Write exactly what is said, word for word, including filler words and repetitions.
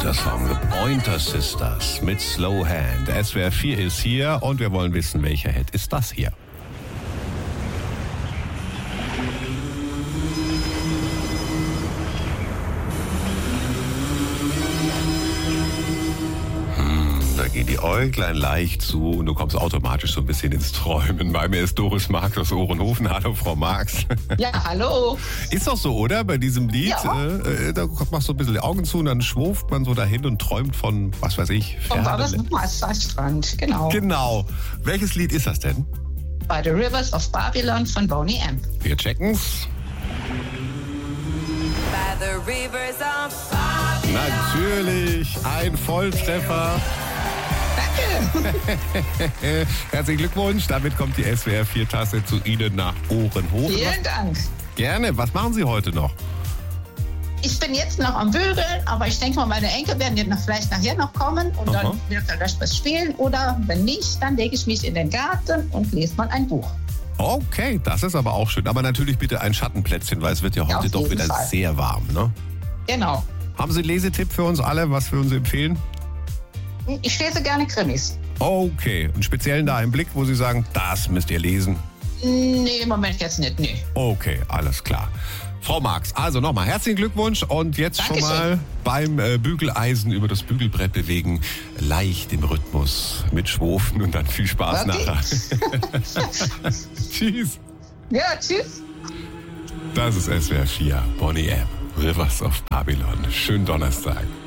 guter Song. The Pointer Sisters mit Slow Hand. S W R vier ist hier und wir wollen wissen, welcher Hit ist das hier? Da gehen die Äuglein leicht zu und du kommst automatisch so ein bisschen ins Träumen. Bei mir ist Doris Marx aus Ohrenhofen. Hallo, Frau Marx. Ja, hallo. Ist doch so, oder? Bei diesem Lied, Ja. äh, da machst du ein bisschen die Augen zu und dann schwuft man so dahin und träumt von, was weiß ich, Vom Ferne. Strand, genau. Genau. Welches Lied ist das denn? By the Rivers of Babylon von Boney M. Wir checken's. By the rivers of Babylon. Natürlich, ein Volltreffer. Danke. Herzlichen Glückwunsch. Damit kommt die S W R vier Tasse zu Ihnen nach Ohrenhofen. Vielen Dank. Gerne. Was machen Sie heute noch? Ich bin jetzt noch am Bügeln, aber ich denke mal, meine Enkel werden jetzt noch, vielleicht nachher noch kommen und Aha. dann wird vielleicht was spielen. Oder wenn nicht, dann lege ich mich in den Garten und lese mal ein Buch. Okay, das ist aber auch schön. Aber natürlich bitte ein Schattenplätzchen, weil es wird ja Ja, heute auf doch jeden wieder Fall. sehr warm, ne? Genau. Haben Sie einen Lesetipp für uns alle? Was würden Sie empfehlen? Ich lese gerne Krimis. Okay, einen speziellen da im Blick, wo Sie sagen, das müsst ihr lesen. Nee, im Moment jetzt nicht, nee. Okay, alles klar. Frau Marx, also nochmal herzlichen Glückwunsch und jetzt schon Dankeschön. mal beim äh, Bügeleisen über das Bügelbrett bewegen, leicht im Rhythmus mit Schwofen und dann viel Spaß Okay. nachher. Tschüss. Ja, tschüss. Das ist S W R vier, Boney M. Rivers of Babylon. Schönen Donnerstag.